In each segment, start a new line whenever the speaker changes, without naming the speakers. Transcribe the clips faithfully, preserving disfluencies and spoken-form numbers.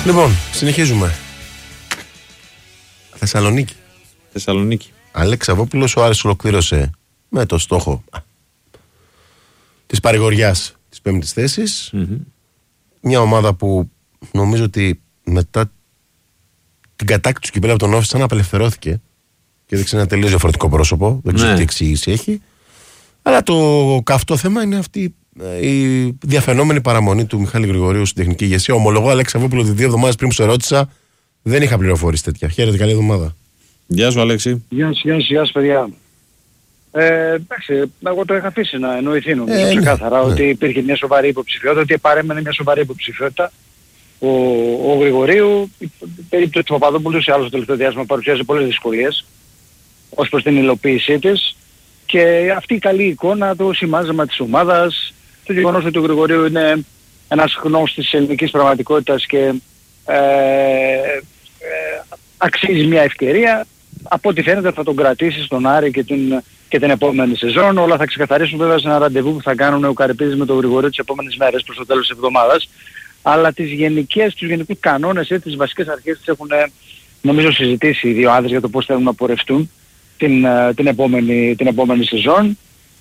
Λοιπόν, συνεχίζουμε. Θεσσαλονίκη.
Θεσσαλονίκη.
Αλέξη Σαββόπουλος, ο Άρης ολοκλήρωσε με το στόχο της παρηγοριάς της πέμπτης θέσης. Mm-hmm. Μια ομάδα που νομίζω ότι μετά την κατάκτηση του κυπέλλου από τον Όφη σαν απελευθερώθηκε και έδειξε ένα τελείως διαφορετικό πρόσωπο. Δεν ξέρω ναι. τι εξήγηση έχει. Αλλά το καυτό θέμα είναι αυτή η διαφαινόμενη παραμονή του Μιχάλη Γρηγορίου στην τεχνική ηγεσία. Ομολογώ, Αλέξη Σαββόπουλο, ότι δύο εβδομάδες πριν που σε ρώτησα δεν είχα πληροφορήσει τέτοια. Χαίρετε, καλή εβδομάδα.
Γεια σου, Αλέξη.
Γεια σου, γεια σου, γεια σου, παιδιά. Ε, εντάξει, εγώ το είχα αφήσει να εννοηθεί νομίζω ε, ξεκάθαρα ναι, ότι ναι. υπήρχε μια σοβαρή υποψηφιότητα, ότι παρέμενε μια σοβαρή υποψηφιότητα. Ο, ο Γρηγορίου, η περίπτωση του Παπαδόπουλου σε άλλο στο τελευταίο διάστημα παρουσιάζει πολλές δυσκολίες ως προς την υλοποίησή της και αυτή η καλή εικόνα, το σημάζεμα της ομάδας, το γεγονός ότι ο Γρηγορίου είναι ένας γνώστης της ελληνικής πραγματικότητας και ε, ε, αξίζει μια ευκαιρία. Από ό,τι φαίνεται θα τον κρατήσει στον Άρη και την, και την επόμενη σεζόν. Όλα θα ξεκαθαρίσουν βέβαια σε ένα ραντεβού που θα κάνουν ο Καρυπίδης με τον Γρηγορίου τις επόμενες μέρες προς το τέλος της εβδομάδας. Αλλά τις γενικές, τους γενικούς κανόνες, ε, τις βασικές αρχές τις έχουν νομίζω συζητήσει οι δύο άντρες για το πώς θέλουν να πορευτούν την, την, επόμενη, την επόμενη σεζόν.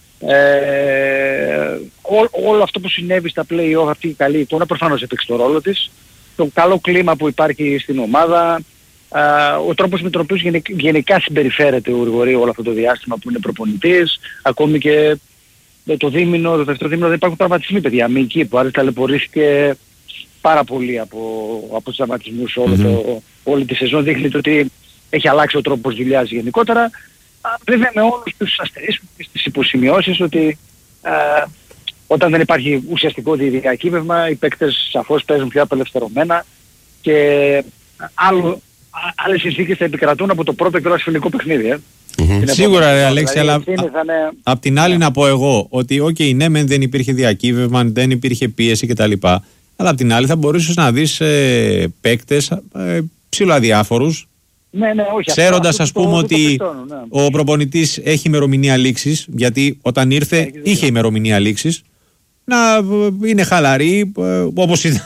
Ε, ό, όλο αυτό που συνέβη στα play-off, αυτή η καλή εικόνα προφανώς έπαιξε το ρόλο της. Το καλό κλίμα που υπάρχει στην ομάδα, Uh, ο τρόπος με τον οποίο γενικ, γενικά συμπεριφέρεται ο Γρηγορίου όλο αυτό το διάστημα που είναι προπονητής, ακόμη και το δίμηνο, το δεύτερο δίμηνο δεν υπάρχουν τραυματισμοί, παιδιά. Μυϊκή που Άρης ταλαιπωρήθηκε πάρα πολύ από, από τους τραυματισμούς όλο mm-hmm. το, όλη τη σεζόν. Δείχνει ότι έχει αλλάξει ο τρόπος δουλειάς γενικότερα. Βέβαια με όλους τους αστερίσους και στις υποσημειώσεις ότι uh, όταν δεν υπάρχει ουσιαστικό διακύβευμα οι παίκτες σαφώς παίζουν πιο απελευθερωμένα και άλλο άλλες συνθήκες θα επικρατούν από το πρώτο και το φιλικό παιχνίδι. Ε.
Mm-hmm. Σίγουρα ρε Αλέξη, δηλαδή, αλλά είναι... απ' την άλλη yeah. να πω εγώ ότι okay, ναι μεν δεν υπήρχε διακύβευμα, δεν υπήρχε πίεση κτλ. Αλλά απ' την άλλη θα μπορούσες να δεις ε, παίκτες ε, ψιλοαδιάφορους.
Ναι, ναι, όχι.
Ξέροντας ας πούμε το, ότι πιστώνω, ναι. ο προπονητής έχει ημερομηνία λήξης, γιατί όταν ήρθε yeah, είχε ημερομηνία λήξης, να είναι χαλαρή όπως ήταν